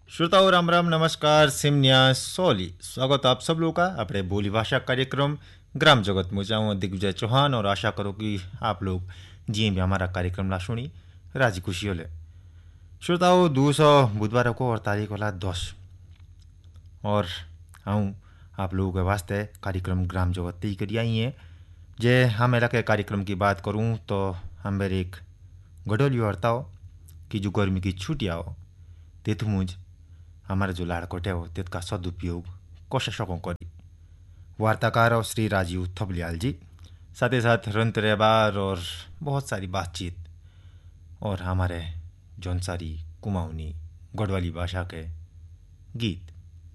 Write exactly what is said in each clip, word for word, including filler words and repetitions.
श्रोताओं राम राम नमस्कार सिमन्या सोली स्वागत आप सब लोगों का अपने बोली भाषा कार्यक्रम ग्राम जगत में जाऊँ दिग्विजय चौहान और आशा करो कि आप लोग जी भी हमारा कार्यक्रम ला सुनी राजी खुशी होले। श्रोताओं दो सौ बुधवार को और तारीख वाला दस और आऊँ आप लोगों के वास्ते कार्यक्रम ग्राम जगत तय करी आई हैं। जे हम मेरा के कार्यक्रम की बात करूँ तो हम मेरे एक गडोली वार्ता हो कि जो गर्मी की छुट्टियाँ हो तेतु मुझ हमारे जो लाड़कोटे हो तेका सदुपयोग कौशा शकों करी वार्ताकार और श्री राजीव थपलियाल जी साथ ही साथ रंत रेबार और बहुत सारी बातचीत और हमारे जौन सारी कुमाऊनी गढ़वाली भाषा के गीत।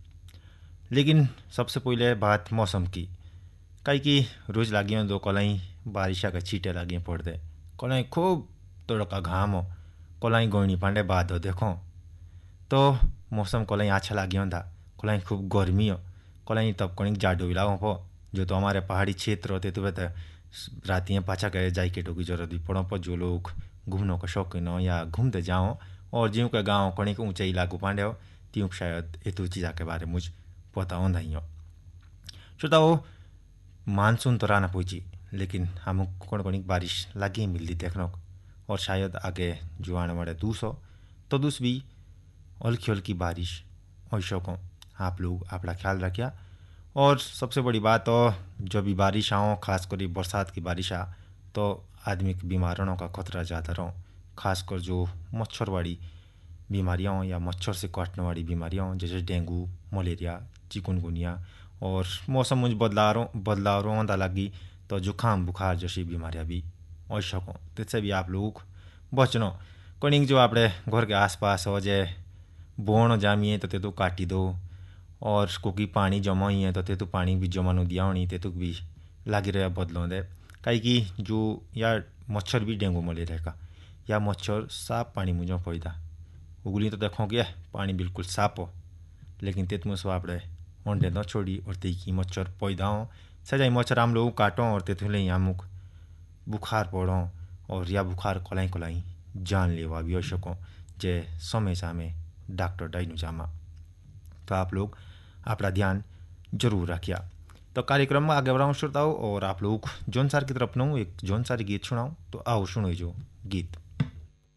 लेकिन सबसे पहले बात मौसम की कई की रोज लागियों दो कलाई बारिशा के छीटे लागिए पड़ दे कलाई खूब तड़का घाम हो कलाई गोइनी पांडे बाद हो देखो तो मौसम कलाई अच्छा लगे होता कलाई खूब गर्मी हो कलाई तब कहीं जाडो इलाकों पो जो तो हमारे पहाड़ी क्षेत्र होते तो वह रातियाँ पाछा गए जैकेटों की जरूरत भी पड़ो पर जो लोग घूमने का शौकीन हो या घूमते जाओ और ज्यों के गाँव कहीं को ऊंचे इलाकों पांडे हो त्यों शायद एतु चीज़ा के बारे मुझ पता होता ही हो। श्रोताओ मानसून तो राना पूछी लेकिन हम कौन कौन बारिश लगी मिलती देखने और शायद आगे जो आने वाले दूस हो तो दूस भी हल्की हल्की बारिश ऐसा को आप लोग अपना ख्याल रखिया। और सबसे बड़ी बात हो जब भी बारिश आओ खासकर बरसात की बारिश आ तो आदमी के बीमार होने का खतरा ज़्यादा रहो खासकर जो मच्छर वाली बीमारियाँ हों या मच्छर से काटने वाली बीमारियाँ हों जैसे डेंगू मलेरिया चिकनगुनिया और मौसम मुझ बदलाव बदलाव होता लगी तो जुकाम बुखार जैसी बीमारियाँ भी ऐसा को त्यससे भी आप लोग बचनो कहीं जो अपने घर के आसपास हो जाए बोण जामिए तो ते तो काटी दो और कोकी पानी जमा ही है तो ते तो पानी भी जमा नु दिया होनी ते तो भी लगी रहा बदलों दे कहीं की जो या मच्छर भी डेंगू मलेरिया का या मच्छर साफ पानी मुझे पैदा उगली तो देखो कि पानी बिल्कुल साफ हो लेकिन तेत मुझ आपड़े अंडे न छोड़ी और ते की मच्छर पैदा हो सजाई मच्छर हम लोग काटों और ते ले मुख बुखार पड़ो और या बुखार कलाई कलाई जान लेवा भी हो सको जे समय सामे डॉक्टर डाइनू जामा तो आप लोग अपना ध्यान जरूर रखिया। तो कार्यक्रम में आगे बढ़ाऊँ श्रोताओं और आप लोग जौन सार की तरफ नू एक जौन सारी गीत सुनाऊँ तो आओ सुनो जो गीत।